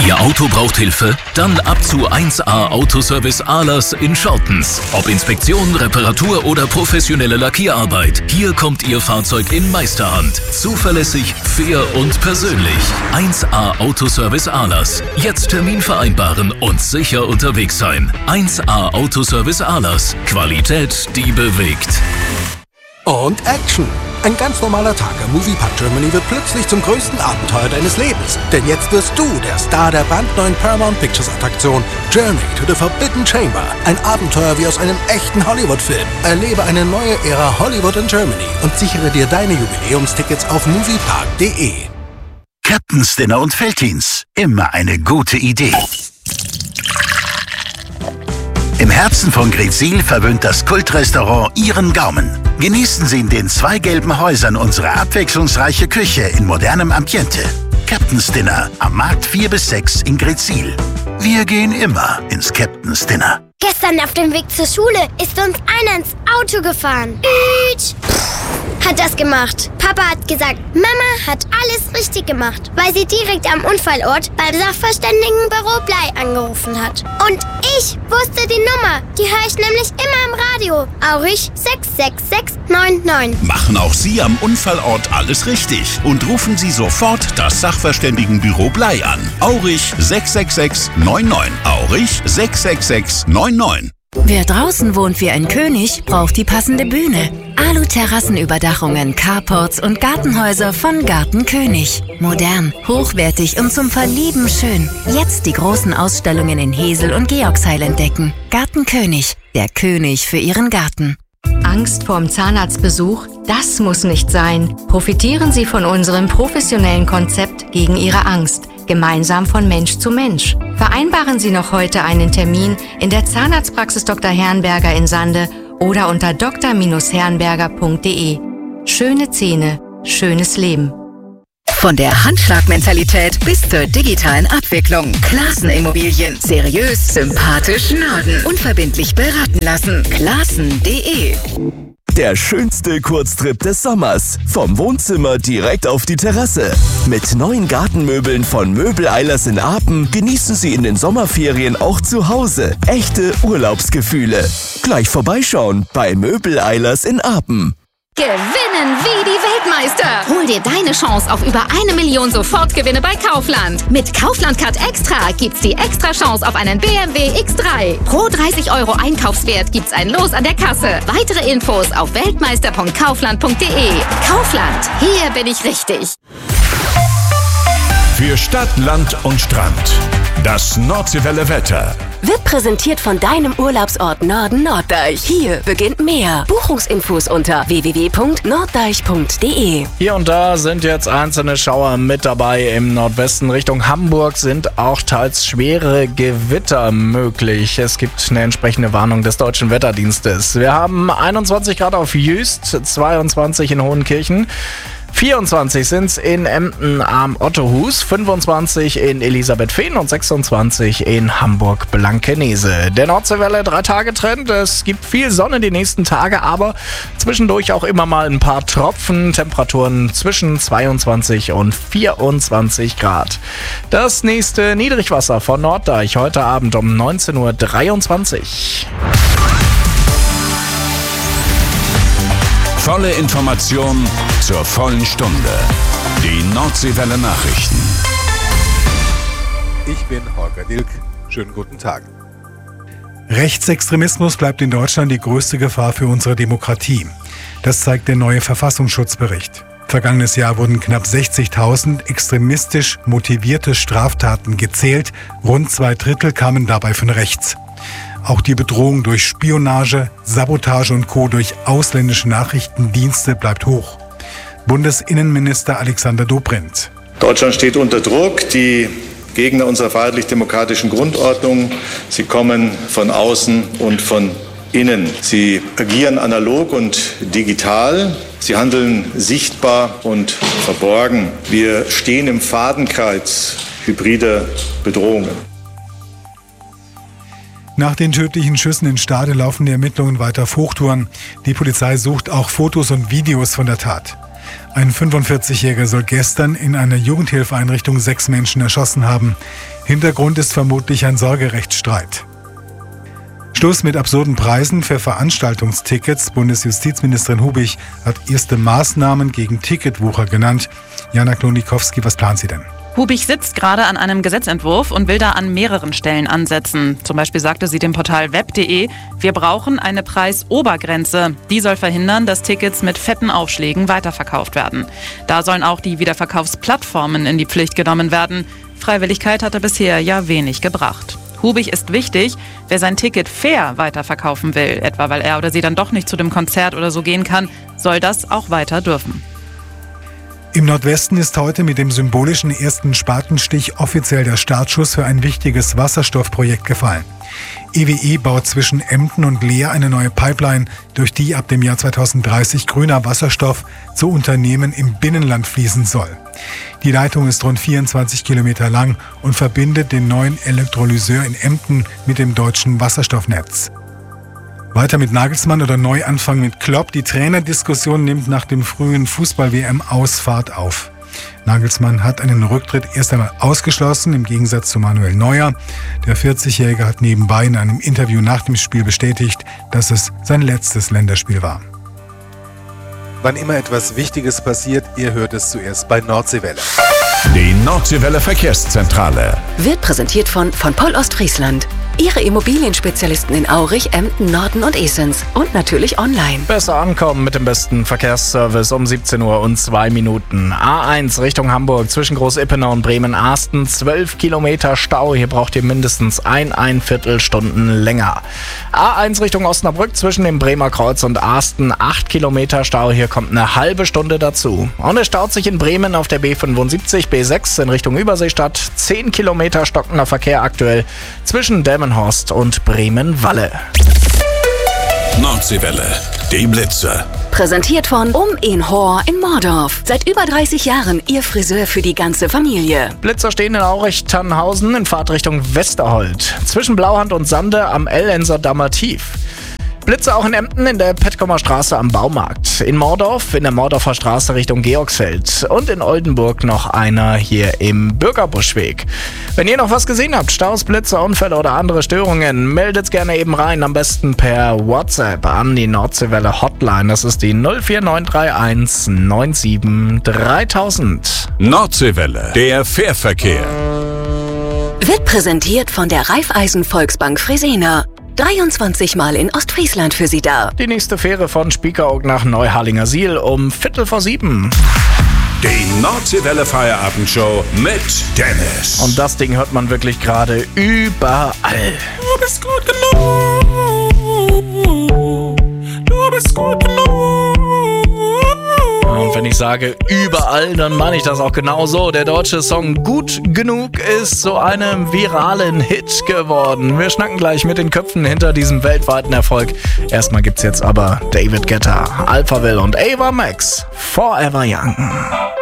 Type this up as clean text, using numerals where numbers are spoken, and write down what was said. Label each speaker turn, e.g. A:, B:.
A: Ihr Auto braucht Hilfe? Dann ab zu 1A Autoservice Ahlers in Schortens. Ob Inspektion, Reparatur oder professionelle Lackierarbeit, hier kommt Ihr Fahrzeug in Meisterhand. Zuverlässig, fair und persönlich. 1A Autoservice Ahlers. Jetzt Termin vereinbaren und sicher unterwegs sein. 1A Autoservice Ahlers. Qualität, die bewegt.
B: Und Action! Ein ganz normaler Tag am Moviepark Germany wird plötzlich zum größten Abenteuer deines Lebens. Denn jetzt wirst du der Star der brandneuen Paramount Pictures Attraktion Journey to the Forbidden Chamber. Ein Abenteuer wie aus einem echten Hollywood-Film. Erlebe eine neue Ära Hollywood in Germany und sichere dir deine Jubiläumstickets auf moviepark.de.
C: Captain's Dinner und Veltins. Immer eine gute Idee. Im Herzen von Greetsiel verwöhnt das Kultrestaurant Ihren Gaumen. Genießen Sie in den 2 gelben Häusern unsere abwechslungsreiche Küche in modernem Ambiente. Captain's Dinner am Markt 4 bis 6 in Greetsiel. Wir gehen immer ins Captain's Dinner.
D: Gestern auf dem Weg zur Schule ist uns einer ins Auto gefahren. Hat das gemacht. Papa hat gesagt, Mama hat alles richtig gemacht, weil sie direkt am Unfallort beim Sachverständigenbüro Blei angerufen hat. Und ich wusste die Nummer. Die höre ich nämlich immer im Radio. Aurich 66699.
E: Machen auch Sie am Unfallort alles richtig und rufen Sie sofort das Sachverständigenbüro Blei an. Aurich 66699. Aurich 66699.
F: Wer draußen wohnt wie ein König, braucht die passende Bühne. Alu-Terrassenüberdachungen, Carports und Gartenhäuser von Garten König. Modern, hochwertig und zum Verlieben schön. Jetzt die großen Ausstellungen in Hesel und Georgsheil entdecken. Garten König, der König für Ihren Garten.
G: Angst vorm Zahnarztbesuch? Das muss nicht sein. Profitieren Sie von unserem professionellen Konzept gegen Ihre Angst. Gemeinsam von Mensch zu Mensch. Vereinbaren Sie noch heute einen Termin in der Zahnarztpraxis Dr. Herrenberger in Sande oder unter dr-herrenberger.de. Schöne Zähne, schönes Leben.
F: Von der Handschlagmentalität bis zur digitalen Abwicklung. Classen Immobilien. Seriös, sympathisch, Norden. Unverbindlich beraten lassen. Classen.de.
H: Der schönste Kurztrip des Sommers. Vom Wohnzimmer direkt auf die Terrasse. Mit neuen Gartenmöbeln von Möbel Eilers in Apen genießen Sie in den Sommerferien auch zu Hause echte Urlaubsgefühle. Gleich vorbeischauen bei Möbel Eilers in Apen.
I: Gewinnen wie die Weltmeister! Hol dir deine Chance auf über 1 Million Sofortgewinne bei Kaufland. Mit Kaufland Card Extra gibt's die extra Chance auf einen BMW X3. Pro 30 € Einkaufswert gibt's ein Los an der Kasse. Weitere Infos auf weltmeister.kaufland.de. Kaufland, hier bin ich richtig.
E: Für Stadt, Land und Strand. Das Nordseewelle Wetter.
F: Wird präsentiert von deinem Urlaubsort Norden Norddeich. Hier beginnt mehr. Buchungsinfos unter www.norddeich.de.
J: Hier und da sind jetzt einzelne Schauer mit dabei. Im Nordwesten Richtung Hamburg sind auch teils schwere Gewitter möglich. Es gibt eine entsprechende Warnung des Deutschen Wetterdienstes. Wir haben 21 Grad auf Jüst, 22 in Hohenkirchen. 24 sind es in Emden am Ottohus, 25 in Elisabethfehn und 26 in Hamburg-Blankenese. Der Nordseewelle 3-Tage-Trend. Es gibt viel Sonne die nächsten Tage, aber zwischendurch auch immer mal ein paar Tropfen. Temperaturen zwischen 22 und 24 Grad. Das nächste Niedrigwasser von Norddeich heute Abend um 19:23 Uhr.
E: Volle Information zur vollen Stunde. Die Nordseewelle Nachrichten.
K: Ich bin Holger Dilk. Schönen guten Tag. Rechtsextremismus bleibt in Deutschland die größte Gefahr für unsere Demokratie. Das zeigt der neue Verfassungsschutzbericht. Vergangenes Jahr wurden knapp 60.000 extremistisch motivierte Straftaten gezählt. Rund 2/3 kamen dabei von rechts. Auch die Bedrohung durch Spionage, Sabotage und Co. durch ausländische Nachrichtendienste bleibt hoch. Bundesinnenminister Alexander Dobrindt.
L: Deutschland steht unter Druck. Die Gegner unserer freiheitlich-demokratischen Grundordnung, sie kommen von außen und von innen. Sie agieren analog und digital. Sie handeln sichtbar und verborgen. Wir stehen im Fadenkreuz hybrider Bedrohungen.
K: Nach den tödlichen Schüssen in Stade laufen die Ermittlungen weiter auf Hochtouren. Die Polizei sucht auch Fotos und Videos von der Tat. Ein 45-Jähriger soll gestern in einer Jugendhilfeeinrichtung 6 Menschen erschossen haben. Hintergrund ist vermutlich ein Sorgerechtsstreit. Schluss mit absurden Preisen für Veranstaltungstickets. Bundesjustizministerin Hubig hat erste Maßnahmen gegen Ticketwucher genannt. Jana Klonikowski, was plant sie denn?
M: Hubig sitzt gerade an einem Gesetzentwurf und will da an mehreren Stellen ansetzen. Zum Beispiel sagte sie dem Portal web.de, wir brauchen eine Preisobergrenze. Die soll verhindern, dass Tickets mit fetten Aufschlägen weiterverkauft werden. Da sollen auch die Wiederverkaufsplattformen in die Pflicht genommen werden. Freiwilligkeit hatte bisher ja wenig gebracht. Hubig ist wichtig, wer sein Ticket fair weiterverkaufen will, etwa weil er oder sie dann doch nicht zu dem Konzert oder so gehen kann, soll das auch weiter dürfen.
K: Im Nordwesten ist heute mit dem symbolischen ersten Spatenstich offiziell der Startschuss für ein wichtiges Wasserstoffprojekt gefallen. EWE baut zwischen Emden und Leer eine neue Pipeline, durch die ab dem Jahr 2030 grüner Wasserstoff zu Unternehmen im Binnenland fließen soll. Die Leitung ist rund 24 Kilometer lang und verbindet den neuen Elektrolyseur in Emden mit dem deutschen Wasserstoffnetz. Weiter mit Nagelsmann oder Neuanfang mit Klopp. Die Trainerdiskussion nimmt nach dem frühen Fußball-WM-Ausfahrt auf. Nagelsmann hat einen Rücktritt erst einmal ausgeschlossen, im Gegensatz zu Manuel Neuer. Der 40-Jährige hat nebenbei in einem Interview nach dem Spiel bestätigt, dass es sein letztes Länderspiel war.
N: Wann immer etwas Wichtiges passiert, ihr hört es zuerst bei Nordseewelle.
E: Die Nordseewelle Verkehrszentrale
O: wird präsentiert von Poll Ostfriesland. Ihre Immobilienspezialisten in Aurich, Emden, Norden und Esens. Und natürlich online.
J: Besser ankommen mit dem besten Verkehrsservice um 17 Uhr und 2 Minuten. A1 Richtung Hamburg zwischen Groß-Ippenau und Bremen-Arsten. 12 Kilometer Stau. Hier braucht ihr mindestens ein Viertelstunden länger. A1 Richtung Osnabrück zwischen dem Bremer Kreuz und Arsten. 8 Kilometer Stau. Hier kommt eine halbe Stunde dazu. Und es staut sich in Bremen auf der B75, B6 in Richtung Überseestadt. 10 Kilometer stockender Verkehr aktuell zwischen Delmenhorst und Bremen-Walle.
E: Nordseewelle, die Blitze.
O: Präsentiert von in Hor in Mordorf. Seit über 30 Jahren Ihr Friseur für die ganze Familie.
J: Blitzer stehen in Aurich-Tannhausen in Fahrtrichtung Westerhold. Zwischen Blauhand und Sande am Ellenser Dammer Tief. Blitze auch in Emden in der Petkomer Straße am Baumarkt. In Mordorf in der Mordorfer Straße Richtung Georgsfeld. Und in Oldenburg noch einer hier im Bürgerbuschweg. Wenn ihr noch was gesehen habt, Staus, Blitze, Unfälle oder andere Störungen, meldet's gerne eben rein. Am besten per WhatsApp an die Nordseewelle Hotline. Das ist die 04931 97 3000.
E: Nordseewelle, der Fährverkehr.
O: Wird präsentiert von der Raiffeisen Volksbank Fresenius. 23 Mal in Ostfriesland für Sie da.
J: Die nächste Fähre von Spiekeroog nach Neuharlingersiel um 6:15.
E: Die Nordseewelle Feierabendshow mit Dennis.
J: Und das Ding hört man wirklich gerade überall.
P: Du bist gut genug. Du bist gut genug.
J: Und wenn ich sage überall, dann meine ich das auch genauso. Der deutsche Song Gut Genug ist zu einem viralen Hit geworden. Wir schnacken gleich mit den Köpfen hinter diesem weltweiten Erfolg. Erstmal gibt's jetzt aber David Guetta, Alphaville und Ava Max, Forever Young.